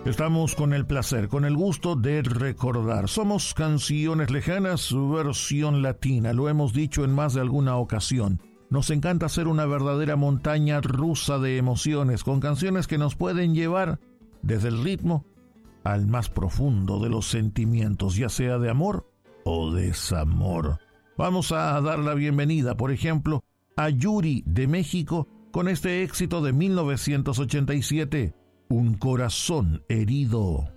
Estamos con el placer, con el gusto de recordar. Somos Canciones Lejanas, versión latina. Lo hemos dicho en más de alguna ocasión. Nos encanta hacer una verdadera montaña rusa de emociones, con canciones que nos pueden llevar desde el ritmo al más profundo de los sentimientos, ya sea de amor o desamor. Vamos a dar la bienvenida, por ejemplo, a Yuri de México con este éxito de 1987, Un corazón herido.